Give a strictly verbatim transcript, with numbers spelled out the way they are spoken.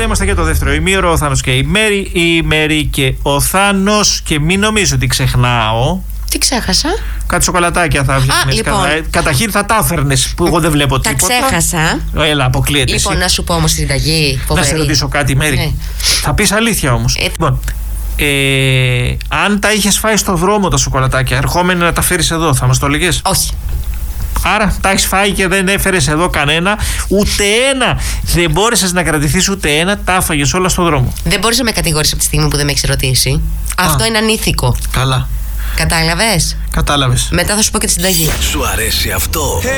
είμαστε για το δεύτερο ημίωρο. Ο Θάνος και η Μέρη. Η Μέρη και ο Θάνος. Και μην νομίζω ότι ξεχνάω. Τι ξέχασα? Κάτι σοκολατάκια θα βγει. Λοιπόν. Κατα... Καταρχήν θα τα έφερνες, που εγώ δεν βλέπω Τα τίποτα. ξέχασα. Έλα, αποκλείεται. Λοιπόν, εσύ. να σου πω όμως τη συνταγή. Να σε ρωτήσω κάτι, Μέρη. Ναι. Θα πεις αλήθεια όμως. Ε, Λοιπόν, ε, αν τα είχες φάει στο δρόμο τα σοκολατάκια, ερχόμενοι να τα φέρεις εδώ, θα μας το έλεγες? Όχι. Άρα τα έχεις φάει και δεν έφερες εδώ κανένα, ούτε ένα. Δεν μπόρεσες να κρατηθείς ούτε ένα, τα έφαγες όλα στο δρόμο. Δεν μπορείς να με κατηγορήσεις από τη στιγμή που δεν με έχεις ρωτήσει. Α. Αυτό είναι ανήθικο. Καλά. Κατάλαβες? Κατάλαβες. Μετά θα σου πω και τη συνταγή. Σου αρέσει αυτό?